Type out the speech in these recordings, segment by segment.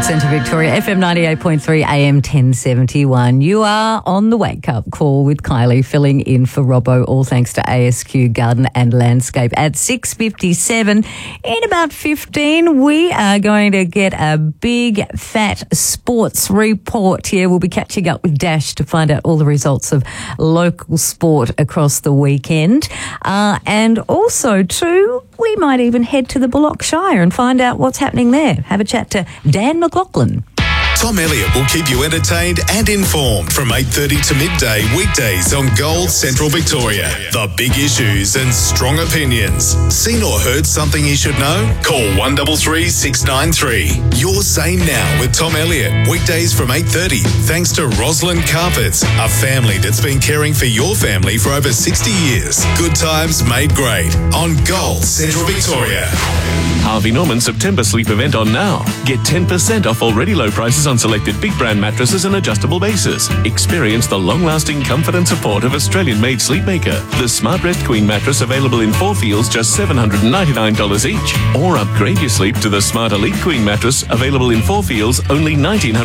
Centre Victoria, FM 98.3, AM 1071. You are on the wake-up call with Kylie, filling in for Robbo, all thanks to ASQ Garden and Landscape. At 6:57, in about 15, we are going to get a big, fat sports report here. We'll be catching up with Dash to find out all the results of local sport across the weekend. And also, too, we might even head to the Bullock Shire and find out what's happening there. Have a chat to Dan McLaughlin. Tom Elliott will keep you entertained and informed from 8:30 to midday weekdays on Gold Central Victoria. The big issues and strong opinions. Seen or heard something you should know? Call 133 693. Your Say Now with Tom Elliott. Weekdays from 8:30. Thanks to Roslyn Carpets, a family that's been caring for your family for over 60 years. Good times made great on Gold Central Victoria. Harvey Norman September sleep event on now. Get 10% off already low prices on selected big brand mattresses and adjustable bases. Experience the long-lasting comfort and support of Australian-made Sleepmaker. The Smart Rest Queen mattress available in 4 feels just $799 each. Or upgrade your sleep to the Smart Elite Queen mattress available in 4 feels, only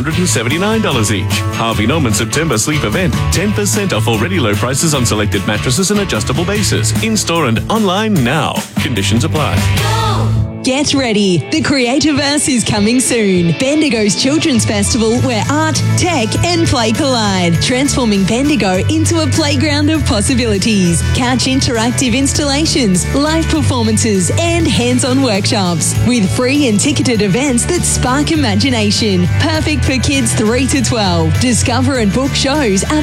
$1,979 each. Harvey Norman September sleep event. 10% off already low prices on selected mattresses and adjustable bases. In-store and online now. Conditions apply. Get ready. The Creativerse is coming soon. Bendigo's Children's Festival where art, tech and play collide, transforming Bendigo into a playground of possibilities. Catch interactive installations, live performances and hands-on workshops with free and ticketed events that spark imagination. Perfect for kids 3 to 12. Discover and book shows at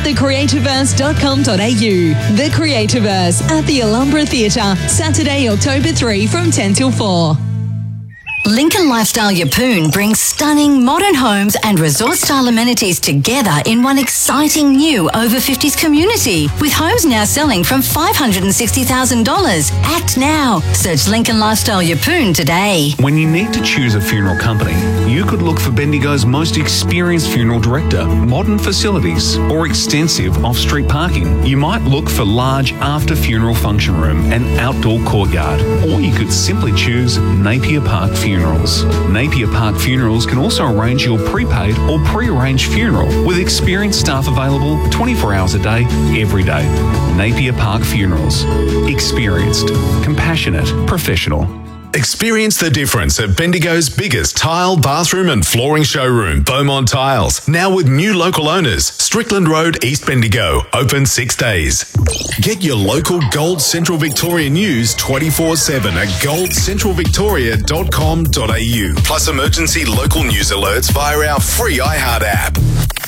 thecreativerse.com.au. The Creativerse at the Alhambra Theatre, Saturday, October 3 from 10 till 4. Lincoln Lifestyle Yeppoon brings stunning modern homes and resort-style amenities together in one exciting new over-50s community, with homes now selling from $560,000. Act now. Search Lincoln Lifestyle Yeppoon today. When you need to choose a funeral company, you could look for Bendigo's most experienced funeral director, modern facilities, or extensive off-street parking. You might look for large after-funeral function room and outdoor courtyard, or you could simply choose Napier Park Funerals. Napier Park Funerals can also arrange your prepaid or pre-arranged funeral with experienced staff available 24 hours a day, every day. Napier Park Funerals. Experienced, compassionate, professional. Experience the difference at Bendigo's biggest tile, bathroom and flooring showroom, Beaumont Tiles. Now with new local owners, Strickland Road, East Bendigo, open 6 days. Get your local Gold Central Victoria news 24/7 at goldcentralvictoria.com.au. Plus emergency local news alerts via our free iHeart app.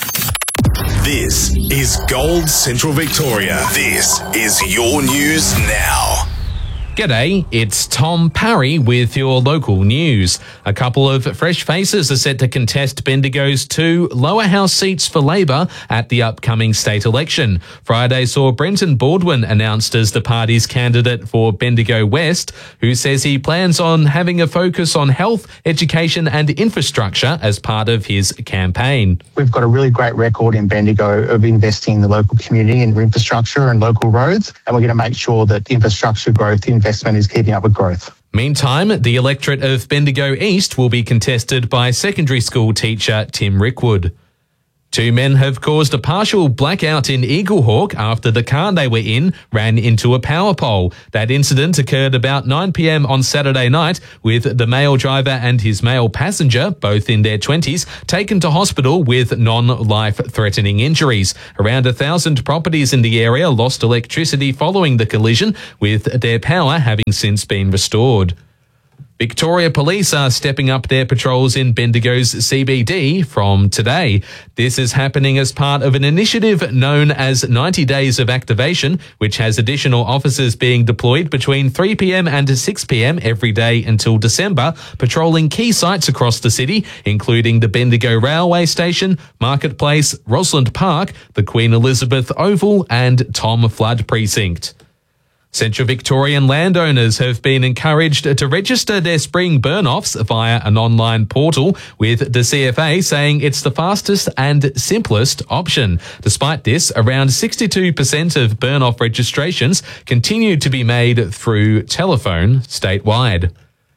This is Gold Central Victoria. This is your news now. G'day, it's Tom Parry with your local news. A couple of fresh faces are set to contest Bendigo's 2 lower house seats for Labor at the upcoming state election. Friday saw Brenton Baldwin announced as the party's candidate for Bendigo West, who says he plans on having a focus on health, education and infrastructure as part of his campaign. We've got a really great record in Bendigo of investing in the local community in infrastructure and local roads, and we're going to make sure that infrastructure growth investment is keeping up with growth. Meantime, the electorate of Bendigo East will be contested by secondary school teacher Tim Rickwood. 2 men have caused a partial blackout in Eaglehawk after the car they were in ran into a power pole. That incident occurred about 9 p.m. on Saturday night, with the male driver and his male passenger, both in their 20s, taken to hospital with non-life-threatening injuries. Around 1,000 properties in the area lost electricity following the collision, with their power having since been restored. Victoria Police are stepping up their patrols in Bendigo's CBD from today. This is happening as part of an initiative known as 90 Days of Activation, which has additional officers being deployed between 3 p.m. and 6 p.m. every day until December, patrolling key sites across the city, including the Bendigo Railway Station, Marketplace, Rosalind Park, the Queen Elizabeth Oval and Tom Flood Precinct. Central Victorian landowners have been encouraged to register their spring burn-offs via an online portal, with the CFA saying it's the fastest and simplest option. Despite this, around 62% of burn-off registrations continue to be made through telephone statewide.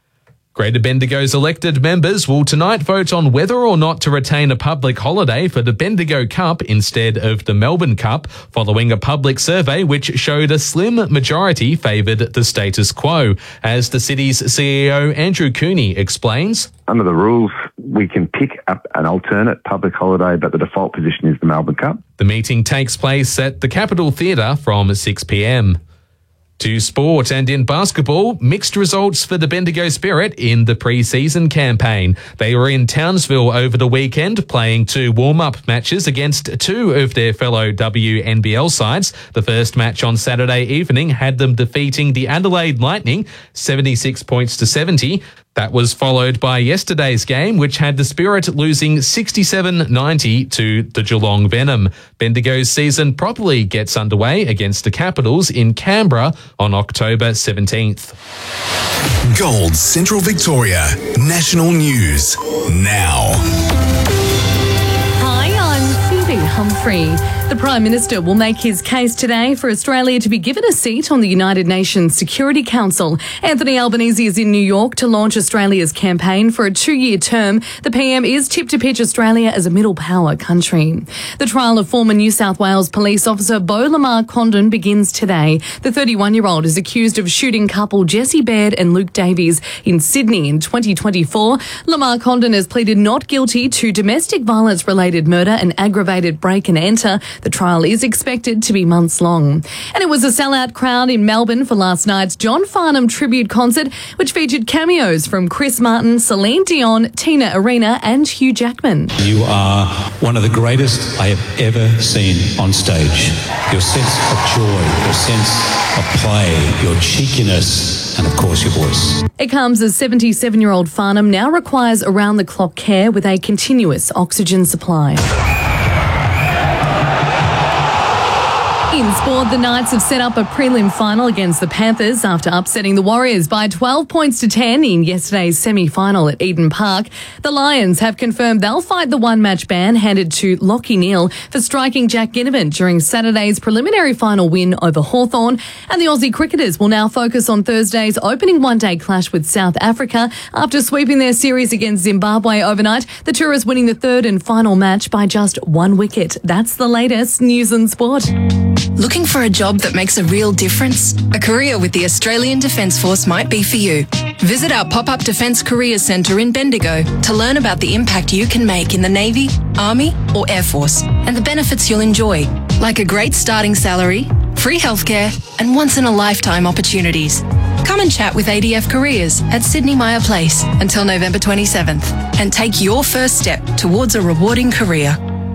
Greater Bendigo's elected members will tonight vote on whether or not to retain a public holiday for the Bendigo Cup instead of the Melbourne Cup, following a public survey which showed a slim majority favoured the status quo. As the city's CEO Andrew Cooney explains, under the rules, we can pick up an alternate public holiday, but the default position is the Melbourne Cup. The meeting takes place at the Capitol Theatre from 6 p.m. To sport, and in basketball, mixed results for the Bendigo Spirit in the pre-season campaign. They were in Townsville over the weekend, playing 2 warm-up matches against 2 of their fellow WNBL sides. The first match on Saturday evening had them defeating the Adelaide Lightning 76 points to 70. That was followed by yesterday's game, which had the Spirit losing 67-90 to the Geelong Venom. Bendigo's season properly gets underway against the Capitals in Canberra on October 17th. Gold Central Victoria. National News now. Hi, I'm Phoebe Humphrey. The Prime Minister will make his case today for Australia to be given a seat on the United Nations Security Council. Anthony Albanese is in New York to launch Australia's campaign for a 2-year term. The PM is tipped to pitch Australia as a middle power country. The trial of former New South Wales police officer Beau Lamar Condon begins today. The 31-year-old is accused of shooting couple Jesse Baird and Luke Davies in Sydney in 2024. Lamar Condon has pleaded not guilty to domestic violence-related murder and aggravated break and enter. The trial is expected to be months long. And it was a sellout crowd in Melbourne for last night's John Farnham tribute concert, which featured cameos from Chris Martin, Celine Dion, Tina Arena and Hugh Jackman. You are one of the greatest I have ever seen on stage. Your sense of joy, your sense of play, your cheekiness, and of course your voice. It comes as 77-year-old Farnham now requires around-the-clock care with a continuous oxygen supply. In sport, the Knights have set up a prelim final against the Panthers after upsetting the Warriors by 12 points to 10 in yesterday's semi-final at Eden Park. The Lions have confirmed they'll fight the one-match ban handed to Lachie Neale for striking Jack Ginnivan during Saturday's preliminary final win over Hawthorn. And the Aussie cricketers will now focus on Thursday's opening one-day clash with South Africa. After sweeping their series against Zimbabwe overnight, the Tourists winning the third and final match by just 1 wicket. That's the latest news and sport. Looking for a job that makes a real difference? A career with the Australian Defence Force might be for you. Visit our pop-up Defence Careers Centre in Bendigo to learn about the impact you can make in the Navy, Army or Air Force and the benefits you'll enjoy, like a great starting salary, free healthcare and once-in-a-lifetime opportunities. Come and chat with ADF Careers at Sydney Meyer Place until November 27th and take your first step towards a rewarding career.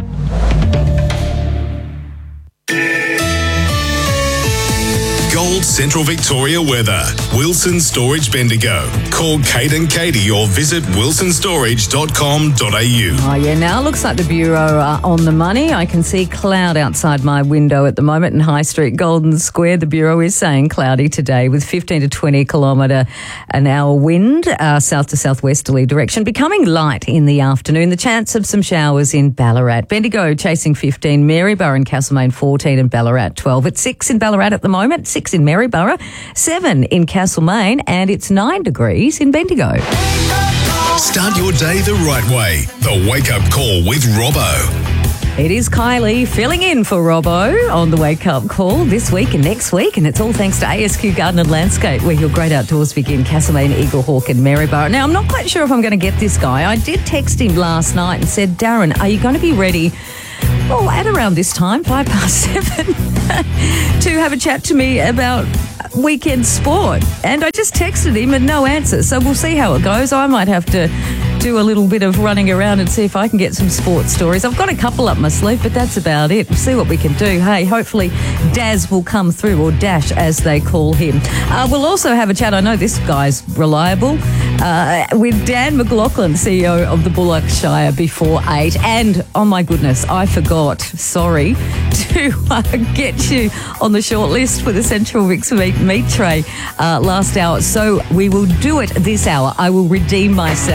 Gold Central Victoria weather. Wilson Storage Bendigo. Call Kate and Katie or visit wilsonstorage.com.au. Oh, yeah, now it looks like the Bureau are on the money. I can see cloud outside my window at the moment in High Street, Golden Square. The Bureau is saying cloudy today with 15 to 20 kilometre an hour wind, south to southwesterly direction, becoming light in the afternoon. The chance of some showers in Ballarat. Bendigo chasing 15, Maryborough and Castlemaine 14 and Ballarat 12. It's 6 in Ballarat at the moment, 6 in Maryborough, 7 in Castlemaine, and it's 9 degrees in Bendigo. Start your day the right way. The Wake Up Call with Robbo. It is Kylie filling in for Robbo on the Wake Up Call this week and next week, and it's all thanks to ASQ Garden and Landscape, where your great outdoors begin. Castlemaine, Eaglehawk and Maryborough. Now, I'm not quite sure if I'm going to get this guy. I did text him last night and said, Darren, are you going to be ready at around this time, 7:05, to have a chat to me about weekend sport? And I just texted him and no answer. So we'll see how it goes. I might have to do a little bit of running around and see if I can get some sports stories. I've got a couple up my sleeve, but that's about it. We'll see what we can do. Hey, hopefully Daz will come through, or Dash as they call him. We'll also have a chat. I know this guy's reliable, with Dan McLaughlin, CEO of the Bullock Shire, before 8. And, oh my goodness, I forgot, sorry, to get you on the short list for the Central Vic's meat tray last hour. So we will do it this hour. I will redeem myself.